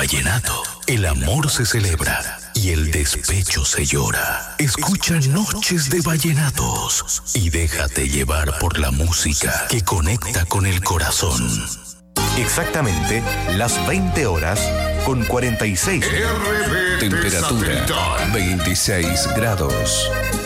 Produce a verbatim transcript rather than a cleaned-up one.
vallenato, el amor se celebra y el despecho se llora. Escucha Noches de Vallenatos y déjate llevar por la música que conecta con el corazón. Exactamente las veinte horas con cuarenta y seis. Temperatura veintiséis grados.